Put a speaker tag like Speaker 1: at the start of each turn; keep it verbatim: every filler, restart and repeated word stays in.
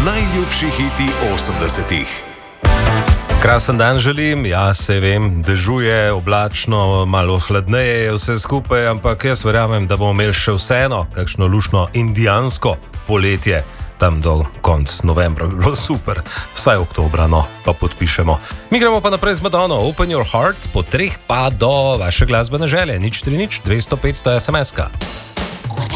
Speaker 1: najljubši hiti osemdesetih.
Speaker 2: Krasen dan želim, ja se vem, dežuje, oblačno, malo hladneje je vse skupaj, ampak jaz verjamem, da bomo imeli še vseeno kakšno lušno indijansko poletje. Tam do konca novembra bi bilo super, vsaj oktobra, no, pa podpišemo. Mi gremo pa naprej z Madono, Open Your Heart, po treh pa do vaše glasbene želje, nič tri nič, dvesto petsto es em es-ka.